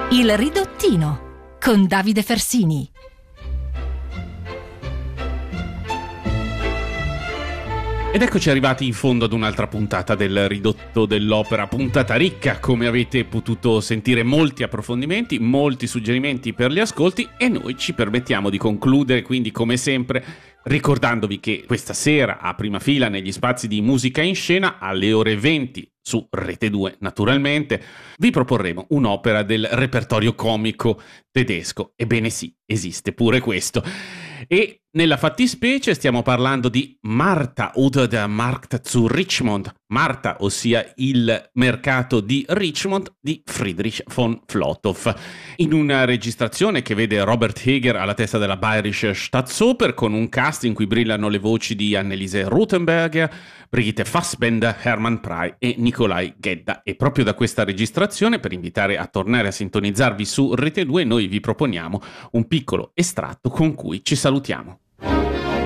Il Ridottino con Davide Fersini. Ed eccoci arrivati in fondo ad un'altra puntata del Ridotto dell'Opera, puntata ricca, come avete potuto sentire, molti approfondimenti, molti suggerimenti per gli ascolti, e noi ci permettiamo di concludere quindi come sempre ricordandovi che questa sera a prima fila negli spazi di Musica in Scena alle ore 20 su Rete 2 naturalmente vi proporremo un'opera del repertorio comico tedesco. Ebbene sì, esiste pure questo. E nella fattispecie stiamo parlando di Martha oder der Markt zu Richmond, Martha, ossia il mercato di Richmond di Friedrich von Flotow, in una registrazione che vede Robert Heger alla testa della Bayerische Staatsoper, con un cast in cui brillano le voci di Anneliese Rothenberger, Brigitte Fassbender, Hermann Prey e Nikolai Gedda. E proprio da questa registrazione, per invitare a tornare a sintonizzarvi su Rete 2, noi vi proponiamo un piccolo estratto con cui ci salutiamo.